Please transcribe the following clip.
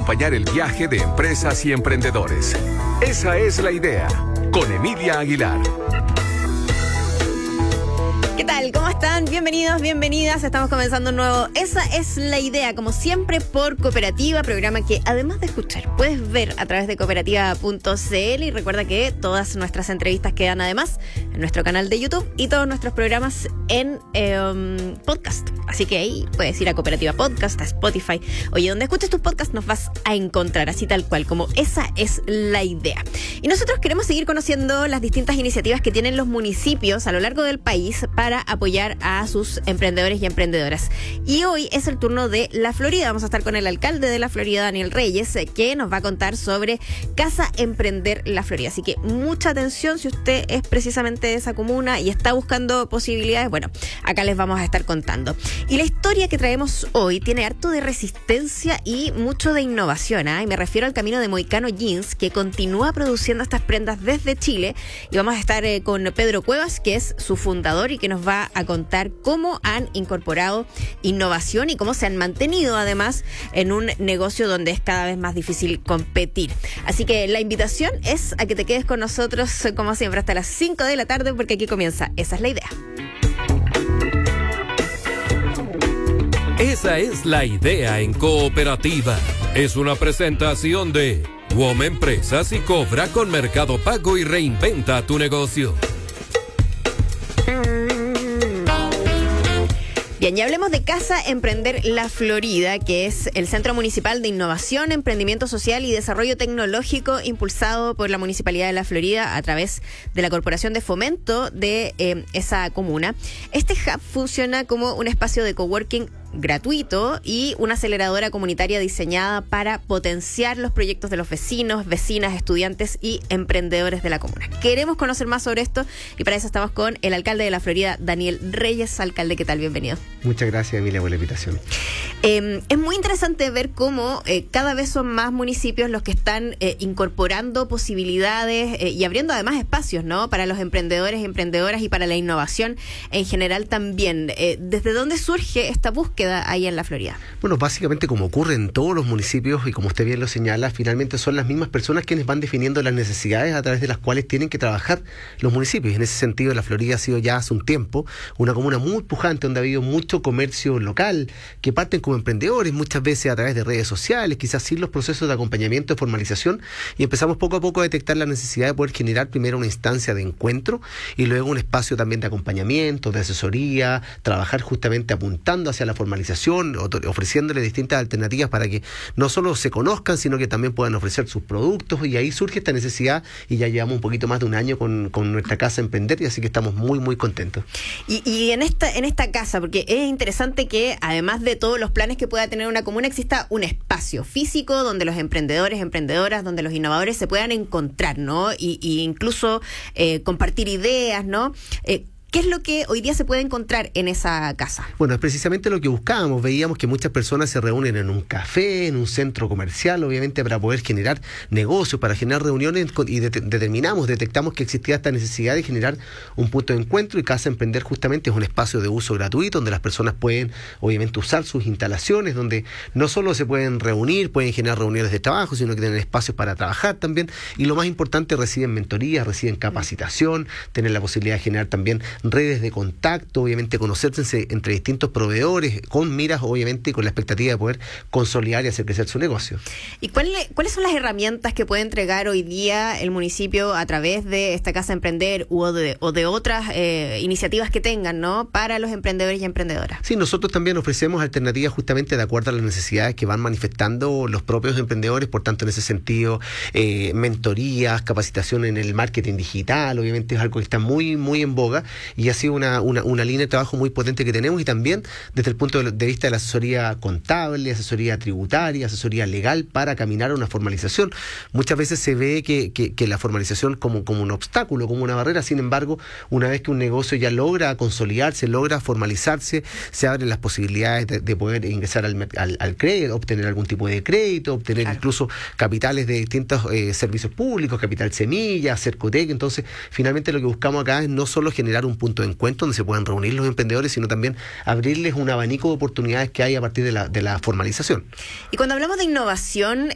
acompañar el viaje de empresas y emprendedores. Esa es la idea, con Emilia Aguilar. ¿Qué tal? ¿Cómo están? Bienvenidos, bienvenidas. Estamos comenzando un nuevo Esa es la idea, como siempre por Cooperativa, programa que además de escuchar puedes ver a través de cooperativa.cl, y recuerda que todas nuestras entrevistas quedan además en nuestro canal de YouTube y todos nuestros programas en podcast. Así que ahí puedes ir a Cooperativa Podcast, a Spotify. Oye, donde escuches tus podcasts nos vas a encontrar así tal cual, como Esa es la idea. Y nosotros queremos seguir conociendo las distintas iniciativas que tienen los municipios a lo largo del país para apoyar a sus emprendedores y emprendedoras. Y hoy es el turno de La Florida. Vamos a estar con el alcalde de La Florida, Daniel Reyes, que nos va a contar sobre Casa Emprender La Florida. Así que mucha atención si usted es precisamente de esa comuna y está buscando posibilidades. Bueno, acá les vamos a estar contando. Y la historia que traemos hoy tiene harto de resistencia y mucho de innovación, ¿eh? Y me refiero al camino de Moicano Jeans, que continúa produciendo estas prendas desde Chile. Y vamos a estar con Pedro Cuevas, que es su fundador y que nos va a contar cómo han incorporado innovación y cómo se han mantenido además en un negocio donde es cada vez más difícil competir. Así que la invitación es a que te quedes con nosotros como siempre hasta las 5 de la tarde, porque aquí comienza Esa es la idea. Esa es la idea en Cooperativa. Es una presentación de WOM Empresas y Cobra con Mercado Pago y reinventa tu negocio. Bien, y hablemos de Casa Emprender La Florida, que es el Centro Municipal de Innovación, Emprendimiento Social y Desarrollo Tecnológico impulsado por la Municipalidad de La Florida a través de la Corporación de Fomento de esa comuna. Este hub funciona como un espacio de coworking gratuito y una aceleradora comunitaria diseñada para potenciar los proyectos de los vecinos, vecinas, estudiantes y emprendedores de la comuna. Queremos conocer más sobre esto y para eso estamos con el alcalde de La Florida, Daniel Reyes. Alcalde, ¿qué tal? Bienvenido. Muchas gracias, Emilia, por la invitación. Es muy interesante ver cómo cada vez son más municipios los que están incorporando posibilidades y abriendo además espacios, ¿no?, para los emprendedores y emprendedoras y para la innovación en general también. ¿Desde dónde surge esta búsqueda ahí en La Florida? Bueno, básicamente como ocurre en todos los municipios y como usted bien lo señala, finalmente son las mismas personas quienes van definiendo las necesidades a través de las cuales tienen que trabajar los municipios. En ese sentido, La Florida ha sido ya hace un tiempo una comuna muy pujante donde ha habido mucho comercio local que parten como emprendedores, muchas veces a través de redes sociales, quizás sin los procesos de acompañamiento, de formalización, y empezamos poco a poco a detectar la necesidad de poder generar primero una instancia de encuentro y luego un espacio también de acompañamiento, de asesoría, trabajar justamente apuntando hacia la formalización, ofreciéndole distintas alternativas para que no solo se conozcan, sino que también puedan ofrecer sus productos, y ahí surge esta necesidad y ya llevamos un poquito más de un año con nuestra Casa Emprender, y así que estamos muy, muy contentos. Y en esta casa, porque es interesante que además de todos los planes que pueda tener una comuna, exista un espacio físico donde los emprendedores, emprendedoras, donde los innovadores se puedan encontrar, ¿no? Y incluso compartir ideas, ¿no? ¿Qué es lo que hoy día se puede encontrar en esa casa? Bueno, es precisamente lo que buscábamos. Veíamos que muchas personas se reúnen en un café, en un centro comercial, obviamente para poder generar negocios, para generar reuniones, y detectamos que existía esta necesidad de generar un punto de encuentro, y Casa Emprender justamente es un espacio de uso gratuito donde las personas pueden obviamente usar sus instalaciones, donde no solo se pueden reunir, pueden generar reuniones de trabajo, sino que tienen espacios para trabajar también, y lo más importante, reciben mentorías, reciben capacitación, tener la posibilidad de generar también redes de contacto, obviamente conocerse entre distintos proveedores, con miras obviamente y con la expectativa de poder consolidar y hacer crecer su negocio. ¿Y cuáles son las herramientas que puede entregar hoy día el municipio a través de esta Casa Emprender o de otras iniciativas que tengan, ¿no?, para los emprendedores y emprendedoras? Sí, nosotros también ofrecemos alternativas justamente de acuerdo a las necesidades que van manifestando los propios emprendedores, por tanto en ese sentido mentorías, capacitación en el marketing digital, obviamente es algo que está muy, muy en boga, y ha sido una línea de trabajo muy potente que tenemos, y también desde el punto de vista de la asesoría contable, asesoría tributaria, asesoría legal para caminar a una formalización. Muchas veces se ve que la formalización como un obstáculo, como una barrera. Sin embargo, una vez que un negocio ya logra consolidarse, logra formalizarse, se abren las posibilidades de poder ingresar al crédito, obtener algún tipo de crédito, obtener incluso capitales de distintos servicios públicos, capital semilla, Cercotec. Entonces, finalmente lo que buscamos acá es no solo generar un punto de encuentro donde se puedan reunir los emprendedores, sino también abrirles un abanico de oportunidades que hay a partir de la formalización. Y cuando hablamos de innovación,